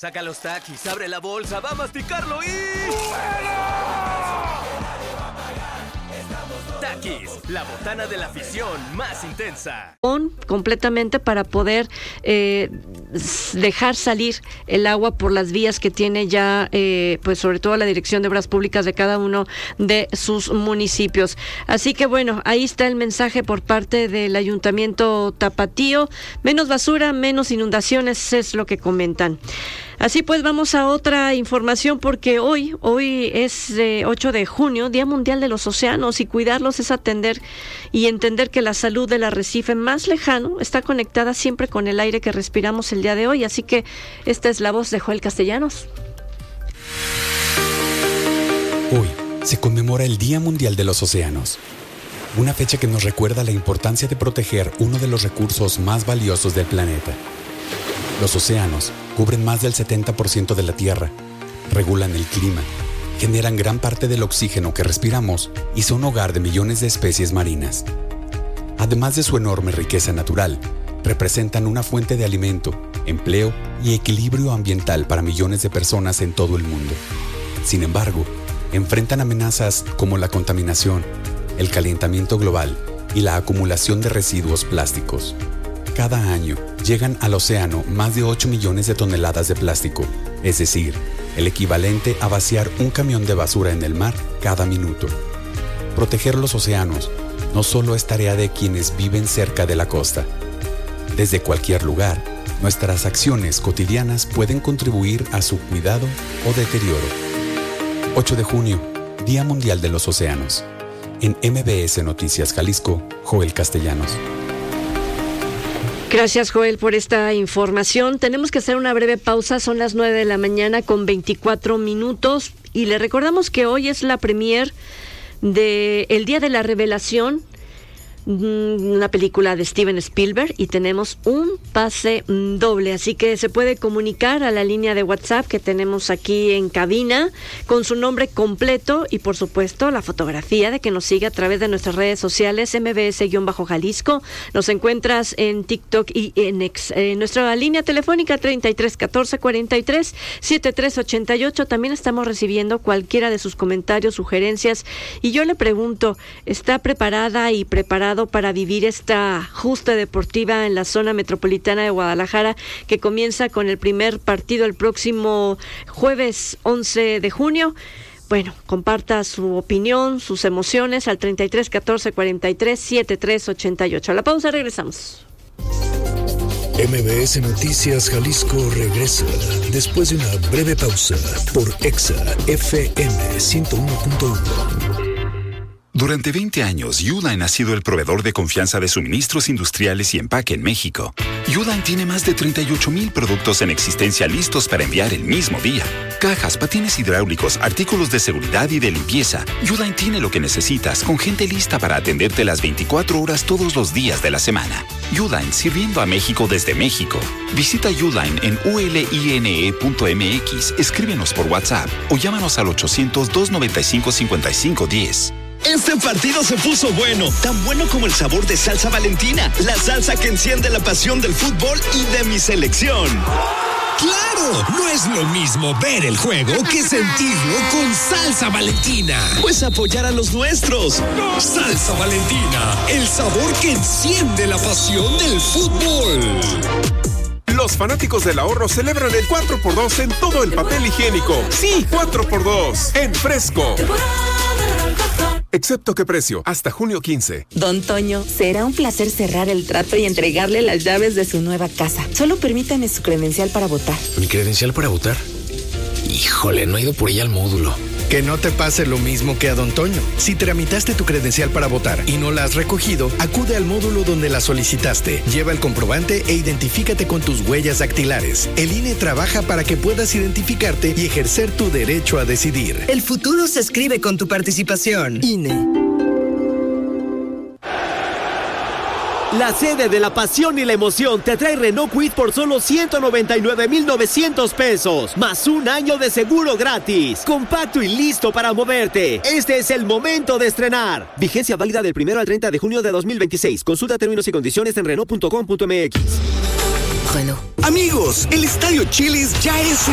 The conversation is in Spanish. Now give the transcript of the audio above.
Saca los Takis, abre la bolsa, va a masticarlo y... Takis, la botana de la afición más intensa. Completamente para poder dejar salir el agua por las vías que tiene ya, pues sobre todo la Dirección de Obras Públicas de cada uno de sus municipios. Así que bueno, ahí está el mensaje por parte del Ayuntamiento Tapatío. Menos basura, menos inundaciones es lo que comentan. Así pues, vamos a otra información porque hoy es 8 de junio, Día Mundial de los Océanos, y cuidarlos es atender y entender que la salud del arrecife más lejano está conectada siempre con el aire que respiramos el día de hoy. Así que esta es la voz de Joel Castellanos. Hoy se conmemora el Día Mundial de los Océanos, una fecha que nos recuerda la importancia de proteger uno de los recursos más valiosos del planeta. Los océanos cubren más del 70% de la Tierra, regulan el clima, generan gran parte del oxígeno que respiramos y son hogar de millones de especies marinas. Además de su enorme riqueza natural, representan una fuente de alimento, empleo y equilibrio ambiental para millones de personas en todo el mundo. Sin embargo, enfrentan amenazas como la contaminación, el calentamiento global y la acumulación de residuos plásticos. Cada año llegan al océano más de 8 millones de toneladas de plástico, es decir, el equivalente a vaciar un camión de basura en el mar cada minuto. Proteger los océanos no solo es tarea de quienes viven cerca de la costa. Desde cualquier lugar, nuestras acciones cotidianas pueden contribuir a su cuidado o deterioro. 8 de junio, Día Mundial de los Océanos. En MBS Noticias Jalisco, Joel Castellanos. Gracias, Joel, por esta información. Tenemos que hacer una breve pausa, son las 9 de la mañana con 24 minutos y le recordamos que hoy es la premier de El Día de la Revelación, una película de Steven Spielberg, y tenemos un pase doble, así que se puede comunicar a la línea de WhatsApp que tenemos aquí en cabina con su nombre completo y por supuesto la fotografía de que nos sigue a través de nuestras redes sociales MBS-Jalisco. Nos encuentras en TikTok y en nuestra línea telefónica 33 14 43 73 88. También estamos recibiendo cualquiera de sus comentarios, sugerencias, y yo le pregunto, ¿está preparada y preparado para vivir esta justa deportiva en la zona metropolitana de Guadalajara, que comienza con el primer partido el próximo jueves 11 de junio? Bueno, comparta su opinión, sus emociones al 33 14 43 73 88. A la pausa, regresamos. MBS Noticias Jalisco regresa después de una breve pausa por Exa FM 101.1. Durante 20 años, Uline ha sido el proveedor de confianza de suministros industriales y empaque en México. Uline tiene más de 38,000 productos en existencia listos para enviar el mismo día. Cajas, patines hidráulicos, artículos de seguridad y de limpieza. Uline tiene lo que necesitas, con gente lista para atenderte las 24 horas todos los días de la semana. Uline, sirviendo a México desde México. Visita Uline en uline.mx, escríbenos por WhatsApp o llámanos al 800-295-5510. Este partido se puso bueno, tan bueno como el sabor de salsa Valentina, la salsa que enciende la pasión del fútbol y de mi selección. ¡Claro! No es lo mismo ver el juego que sentirlo con salsa Valentina. Pues apoyar a los nuestros. Salsa Valentina, el sabor que enciende la pasión del fútbol. Los fanáticos del ahorro celebran el 4x2 en todo el papel higiénico. Sí, 4x2 en Fresco. Excepto qué precio, hasta junio 15. Don Toño, será un placer cerrar el trato y entregarle las llaves de su nueva casa. Solo permítame su credencial para votar. ¿Mi credencial para votar? Híjole, no he ido por ella al módulo. Que no te pase lo mismo que a Don Toño. Si tramitaste tu credencial para votar y no la has recogido, acude al módulo donde la solicitaste. Lleva el comprobante e identifícate con tus huellas dactilares. El INE trabaja para que puedas identificarte y ejercer tu derecho a decidir. El futuro se escribe con tu participación. INE. La sede de la pasión y la emoción te trae Renault Kwid por solo 199,900 pesos, más un año de seguro gratis. Compacto y listo para moverte. Este es el momento de estrenar. Vigencia válida del 1 al 30 de junio de 2026. Consulta términos y condiciones en Renault.com.mx. Amigos, el Estadio Chili's ya es